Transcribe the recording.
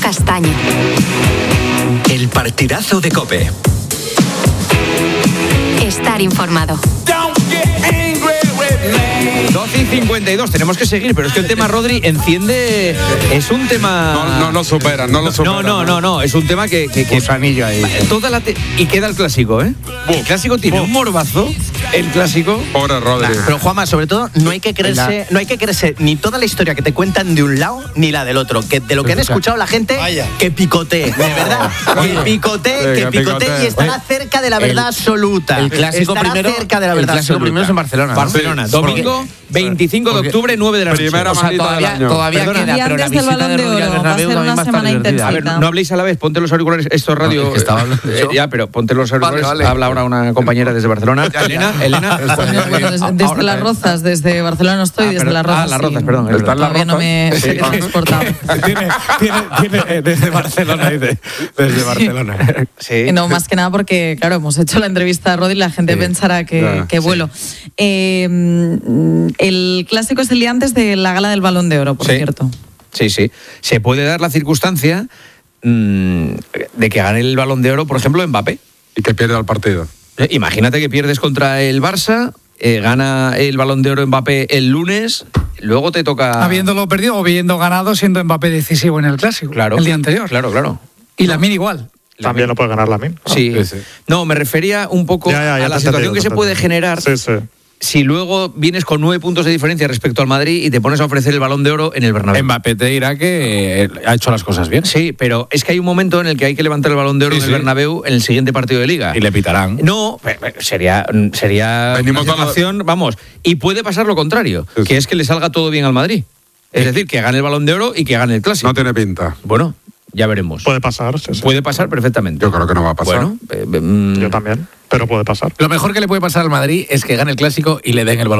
Castaño. El partidazo de COPE. Estar informado. 12:52, tenemos que seguir, pero es que el tema Rodri enciende. Es un tema. No lo superan. No, es un tema que Gusanillo ahí. y queda el clásico, ¿eh? El clásico tiene un morbazo. El clásico. Pobre Rodri. Pero Juanma, sobre todo, no hay que creerse ni toda la historia que te cuentan de un lado ni la del otro. Que de lo que han escuchado la gente, que picotee, de verdad. Que picotee y estará cerca de la verdad absoluta. El clásico estará primero, cerca de la verdad absoluta. primero es en Barcelona. Barcelona, domingo 25 de octubre, 9 de la noche. Primera manita del año. Todavía queda, pero la visita de Rodri al Bernabéu también va a estar divertida. A ver, no habléis a la vez, ponte los auriculares, esto es radio. que estaba hablando ya, pero ponte los auriculares. Vale. Habla ahora una compañera desde Barcelona. Elena. Desde Las Rozas, desde Barcelona no estoy, desde Las Rozas. Las Rozas, sí. perdón. Está en Las Todavía no me he transportado. Tiene desde Barcelona, dice. Desde Barcelona. Sí. No, más que nada porque, claro, hemos hecho la entrevista a Rodri y la gente pensará que vuelo. El clásico es el día antes de la gala del Balón de Oro, por cierto. Sí. Se puede dar la circunstancia de que gane el Balón de Oro, por ejemplo, Mbappé. Y que pierda el partido. Imagínate que pierdes contra el Barça, gana el Balón de Oro Mbappé el lunes, luego te toca... Habiéndolo perdido o habiendo ganado, siendo Mbappé decisivo en el clásico, el día anterior. Claro. Y Lamine igual. También lo puede ganar Lamine. Sí. No, me refería un poco a la situación que se puede generar si luego vienes con 9 puntos de diferencia respecto al Madrid y te pones a ofrecer el Balón de Oro en el Bernabéu. Mbappé te dirá que ha hecho las cosas bien. Sí, pero es que hay un momento en el que hay que levantar el Balón de Oro en el Bernabéu en el siguiente partido de Liga. Y le pitarán. No, sería Venimos una afirmación, vamos. Y puede pasar lo contrario, que es que le salga todo bien al Madrid. Es decir, que gane el Balón de Oro y que gane el Clásico. No tiene pinta. Bueno, ya veremos. Puede pasar. Puede pasar perfectamente. Yo creo que no va a pasar. Bueno, Yo también, pero puede pasar. Lo mejor que le puede pasar al Madrid es que gane el clásico y le den el Balón